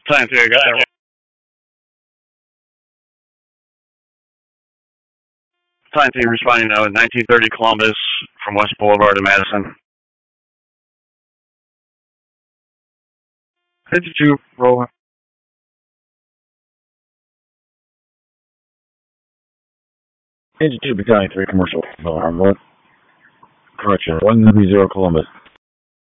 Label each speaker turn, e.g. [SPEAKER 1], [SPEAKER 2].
[SPEAKER 1] Time to guy. Time to responding now. 1930 Columbus from West Boulevard to Madison. 52 rolling. 52 Battalion 3 Commercial. Correction. 130 Columbus.